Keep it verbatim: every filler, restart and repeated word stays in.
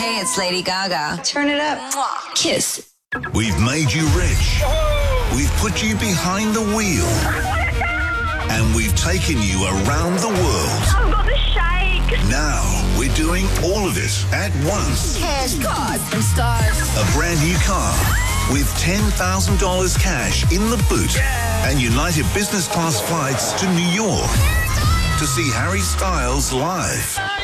Hey, it's Lady Gaga. Turn it up. Mwah. Kiss. We've made you rich. We've put you behind the wheel. And we've taken you around the world. I've got the shake. Now we're doing all of it at once. Cash, cars, and stars. A brand new car with ten thousand dollars cash in the boot. Yeah. And United Business Class flights to New York to see Harry Styles live.